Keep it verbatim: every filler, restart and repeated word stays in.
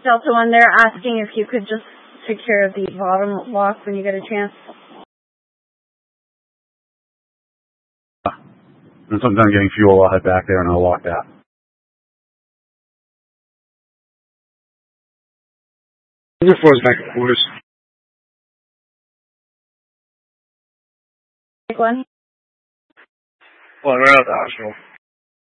Delta One, they're asking if you could just take care of the bottom lock when you get a chance. Once I'm done getting fuel, I'll head back there and I'll lock that. Number four is back at quarters. Take one. Well, we're out of the hospital.